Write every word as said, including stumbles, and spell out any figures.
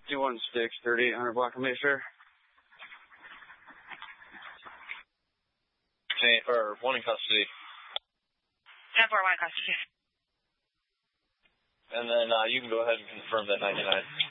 two one six, thirty-eight hundred block of Mayfair. Hey, or one in custody. ten four, one in custody. And then uh, you can go ahead and confirm that ninety-nine.